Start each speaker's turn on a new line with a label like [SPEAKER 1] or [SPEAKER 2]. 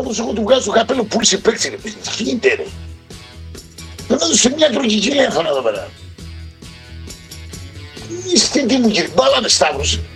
[SPEAKER 1] Πάντως εγώ του βγάζω το καπέλο που είσαι παίξει ρε παιδί. Τι γίνεται ρε. Τον έδωσε μια τρογική τηλέφωνο εδώ πέρα. Είστε τι μου κύριε, μπάλα με Σταύρος.